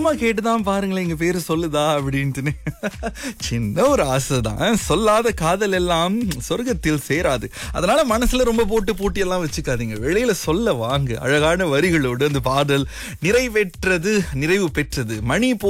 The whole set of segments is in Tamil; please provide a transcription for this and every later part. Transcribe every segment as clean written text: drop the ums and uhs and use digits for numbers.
சும்மா கேட்டுதான் பாருங்களேன் எங்க பேரு சொல்லுதா அப்படின்ட்டு. சின்ன ஒரு ஆசைதான். சொல்லாத காதல் எல்லாம் சொர்க்கத்தில் சேராது. அதனால மனசுல ரொம்ப போட்டு பூட்டி எல்லாம் வச்சுக்காதீங்க. வெளியில சொல்ல வாங்க. அழகான வரிகளோடு அந்த பாடல் நிறைவு பெற்றது. மணி இப்போ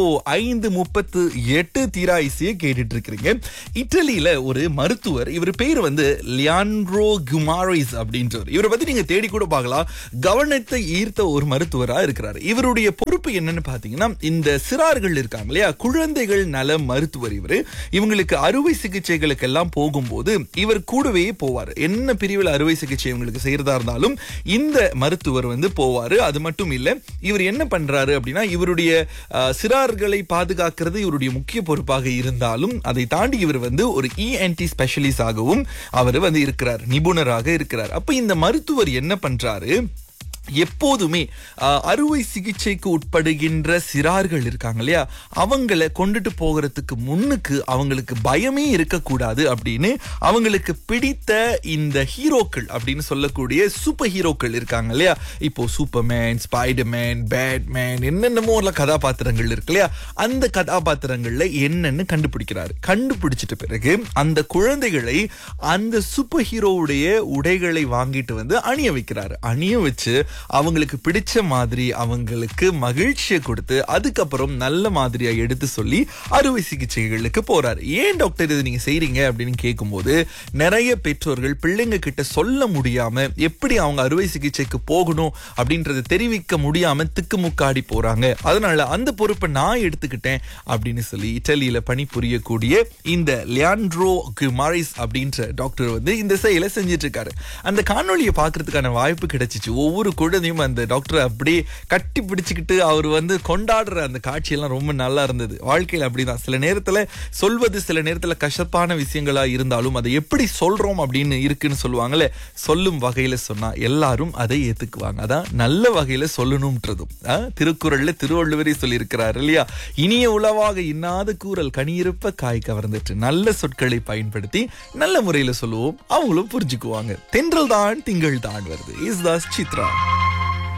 5:38 தீராயிசியை கேட்டுட்டு இருக்கிறீங்க. இட்டலியில ஒரு மருத்துவர், இவர் பேர் வந்து லியாண்ட்ரோ குமாரிஸ் அப்படின்றவர். இவரை பத்தி நீங்க தேடி கூட பார்க்கலாம். கவனத்தை ஈர்த்த ஒரு மருத்துவரா இருக்கிறார். இவருடைய பொறுப்பு என்னன்னு பாத்தீங்கன்னா, இந்த சிறார்கள் இருக்காங்க இல்லையா, குழந்தைகள் நல மருத்துவர். இவங்களுக்கு அறுவை சிகிச்சைகளுக்கு எல்லாம் போகும்போது இவர் கூடவே போவார். என்ன பிரிவில் அறுவை சிகிச்சை இவங்களுக்கு செய்யறதா இருந்தாலும் இந்த மருத்துவர் வந்து போவாரு. அது மட்டும் இல்ல, இவர் என்ன பண்றாரு அப்படின்னா, இவருடைய சிறார்களை பாதுகாக்கிறது இவருடைய முக்கிய பொறுப்பாக இருந்தாலும் அதை தாண்டி இவர் வந்து ஒரு ENT ஸ்பெஷலிஸ்ட் ஆகவும் அவர் வந்து இருக்கிறார், நிபுணராக இருக்கிறார். அப்ப இந்த மருத்துவர் என்ன பண்றாரு, எப்போதுமே அறுவை சிகிச்சைக்கு உட்படுகின்ற சிறார்கள் இருக்காங்க இல்லையா, அவங்களை கொண்டுட்டு போகிறதுக்கு முன்னுக்கு அவங்களுக்கு பயமே இருக்கக்கூடாது அப்படின்னு அவங்களுக்கு பிடித்த இந்த ஹீரோக்கள் அப்படின்னு சொல்லக்கூடிய சூப்பர் ஹீரோக்கள் இருக்காங்க இல்லையா, இப்போ சூப்பர்மேன், ஸ்பைடர்மேன், பேட்மேன், என்னென்னமோ கதாபாத்திரங்கள் இருக்கு இல்லையா, அந்த கதாபாத்திரங்கள்ல என்னன்னு கண்டுபிடிக்கிறாரு. கண்டுபிடிச்சிட்ட பிறகு அந்த குழந்தைகளை அந்த சூப்பர் ஹீரோவுடைய உடைகளை வாங்கிட்டு வந்து அணிய வைக்கிறாரு. அணிய வச்சு அவங்களுக்கு பிடிச்ச மாதிரி அவங்களுக்கு மகிழ்ச்சியை கொடுத்து அதுக்கப்புறம் நல்ல மாதிரியா எடுத்து சொல்லி அறுவை சிகிச்சைகளுக்கு போறாரு. ஏன் டாக்டர் இது நீங்க செய்றீங்க அப்படின்னு கேட்கும்போது, நிறைய பெற்றோர்கள் பிள்ளைங்க கிட்ட சொல்ல முடியாம எப்படி அவங்க அறுவை சிகிச்சைக்கு போகணும் அப்படின்றத தெரிவிக்க முடியாம திக்குமுக்காடி போறாங்க. அதனால அந்த பொறுப்பை நான் எடுத்துக்கிட்டேன் அப்படின்னு சொல்லி இட்டலியில பணிபுரியக்கூடிய இந்த லியாண்ட்ரோ குமாரிஸ் அப்படின்ற டாக்டர் வந்து இந்த செயலை செஞ்சிட்டு இருக்காரு. அந்த காணொலியை பார்க்கறதுக்கான வாய்ப்பு கிடைச்சிச்சு. ஒவ்வொரு குழந்தையும் அந்த டாக்டரை அப்படியே கட்டி பிடிச்சுக்கிட்டு அவர் வந்து கொண்டாடுற அந்த காட்சியெல்லாம் ரொம்ப நல்லா இருந்தது. வாழ்க்கையில் அப்படிதான், சில நேரத்துல சொல்வது சில நேரத்துல கசப்பான விஷயங்களா இருந்தாலும் அதை எப்படி சொல்றோம் அப்படின்னு இருக்குன்னு சொல்லுவாங்கல்ல, சொல்லும் வகையில சொன்னா எல்லாரும் அதை ஏத்துக்குவாங்க. அதான் நல்ல வகையில சொல்லணும்ன்றதும் திருக்குறள்ல திருவள்ளுவரே சொல்லி இருக்கிறார் இல்லையா, இனிய உளவாக இன்னாத கூறல் கனியிருப்ப காய் கவர்ந்துட்டு. நல்ல சொற்களை பயன்படுத்தி நல்ல முறையில சொல்லுவோம், அவங்களும் புரிஞ்சுக்குவாங்க. தென்றல் தான் திங்கள் தான் வருது. இஸ் தாஸ் சித்ரா.